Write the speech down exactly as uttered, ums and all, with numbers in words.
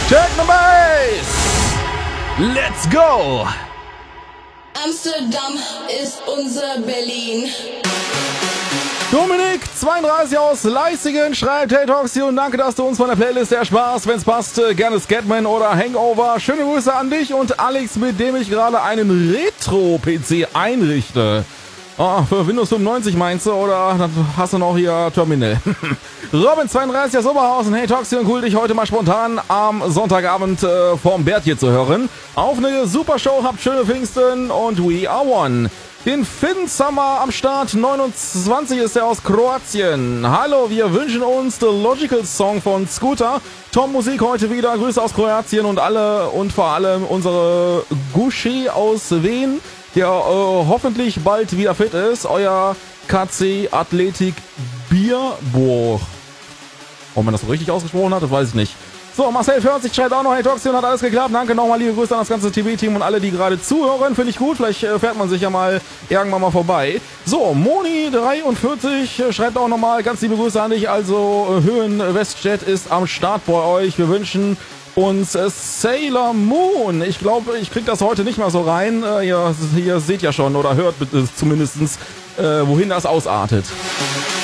Techno Bass! Let's go! Amsterdam ist unser Berlin. Dominik, zweiunddreißig aus Leißigen, schreibt: Hey Toxi und danke, dass du uns von der Playlist der Spaß, wenn's passt, gerne Scatman oder Hangover. Schöne Grüße an dich und Alex, mit dem ich gerade einen Retro-P C einrichte. Oh, für Windows fünfundneunzig meinst du, oder dann hast du noch hier Terminal? Robin zweiunddreißig aus Oberhausen: Hey Toxi und cool, dich heute mal spontan am Sonntagabend äh, vorm Bert hier zu hören. Auf eine super Show, habt schöne Pfingsten und we are one. Den Finn Summer am Start, neunundzwanzig ist er aus Kroatien. Hallo, wir wünschen uns The Logical Song von Scooter. Tom Musik heute wieder, Grüße aus Kroatien und alle und vor allem unsere Gushi aus Wien, der äh, hoffentlich bald wieder fit ist. Euer K C Athletik Bierburg. Ob man das so richtig ausgesprochen hat, das weiß ich nicht. So, Marcel vierzig schreibt auch noch: Hey Toxi, hat alles geklappt. Danke nochmal, liebe Grüße an das ganze T V-Team und alle, die gerade zuhören. Finde ich gut, vielleicht äh, fährt man sich ja mal irgendwann mal vorbei. So, Moni dreiundvierzig äh, schreibt auch nochmal: Ganz liebe Grüße an dich. Also, äh, Höhen Westjet ist am Start bei euch. Wir wünschen uns äh, Sailor Moon. Ich glaube, ich krieg das heute nicht mehr so rein. Äh, ihr, ihr seht ja schon oder hört äh, zumindest, äh, wohin das ausartet.